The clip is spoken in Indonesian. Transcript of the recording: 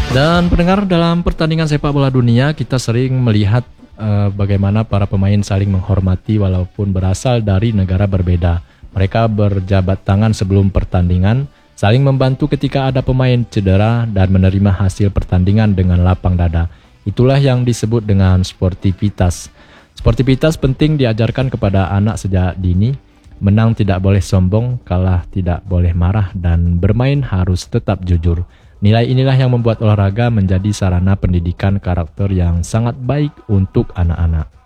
Dan pendengar, dalam pertandingan sepak bola dunia kita sering melihat bagaimana para pemain saling menghormati walaupun berasal dari negara berbeda. Mereka berjabat tangan sebelum pertandingan, saling membantu ketika ada pemain cedera dan menerima hasil pertandingan dengan lapang dada. Itulah yang disebut dengan sportivitas. Sportivitas penting diajarkan kepada anak sejak dini. Menang tidak boleh sombong, kalah tidak boleh marah, dan bermain harus tetap jujur. Nilai inilah yang membuat olahraga menjadi sarana pendidikan karakter yang sangat baik untuk anak-anak.